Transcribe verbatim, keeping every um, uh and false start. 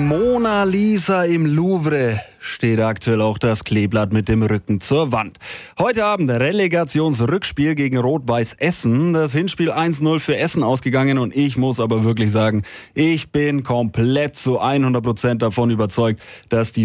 Mona Lisa im Louvre steht aktuell auch das Kleeblatt mit dem Rücken zur Wand. Heute Abend Relegationsrückspiel gegen Rot-Weiß Essen. Das Hinspiel eins null für Essen ausgegangen und ich muss aber wirklich sagen, ich bin komplett zu hundert Prozent davon überzeugt, dass die